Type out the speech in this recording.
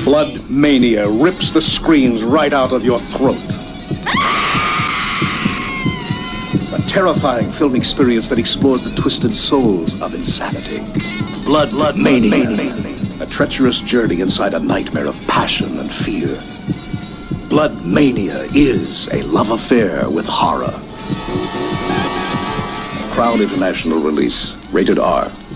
Blood Mania rips the screams right out of your throat. A terrifying film experience that explores the twisted souls of insanity. Blood Mania. A treacherous journey inside a nightmare of passion and fear. Blood Mania is a love affair with horror. Crown International release. Rated R.